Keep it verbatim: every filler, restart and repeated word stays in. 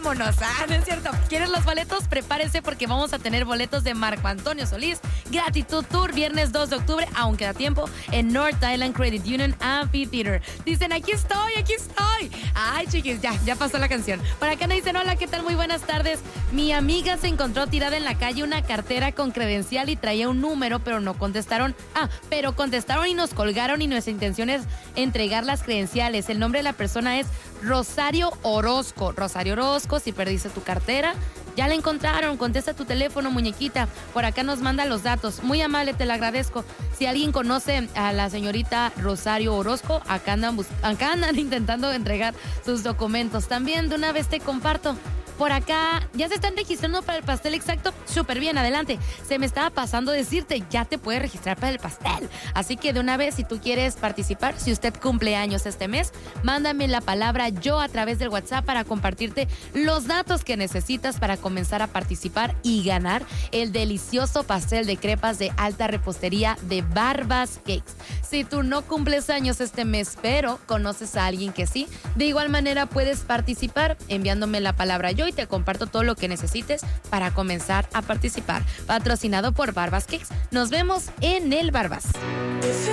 vámonos. Ah, no es cierto. ¿Quieres los boletos? Prepárese porque vamos a tener boletos de Marco Antonio Solís. Gratitud Tour, viernes dos de octubre, aún queda tiempo, en North Island Credit Union Amphitheater. Dicen, aquí estoy, aquí estoy. Ay, chiquis, ya, ya pasó la canción. Por acá nos dicen, hola, ¿qué tal? Muy buenas tardes. Mi amiga se encontró tirada en la calle una cartera con credencial y traía un número, pero no contestaron. Ah, pero contestaron y nos colgaron y nuestra intención es entregar las credenciales. El nombre de la persona es Rosario Orozco. Rosario Orozco, si perdiste tu cartera, ya la encontraron. Contesta tu teléfono, muñequita. Por acá nos manda los datos. Muy amable, te lo agradezco. Si alguien conoce a la señorita Rosario Orozco, acá andan, bus- acá andan intentando entregar sus documentos. También de una vez te comparto. Por acá, ¿ya se están registrando para el pastel exacto? Súper bien, adelante. Se me estaba pasando decirte, ya te puedes registrar para el pastel. Así que de una vez, si tú quieres participar, si usted cumple años este mes, mándame la palabra yo a través del WhatsApp para compartirte los datos que necesitas para comenzar a participar y ganar el delicioso pastel de crepas de alta repostería de Barbas Cakes. Si tú no cumples años este mes, pero conoces a alguien que sí, de igual manera puedes participar enviándome la palabra yo y te comparto todo lo que necesites para comenzar a participar. Patrocinado por Barbas Cakes. Nos vemos en el Barbas.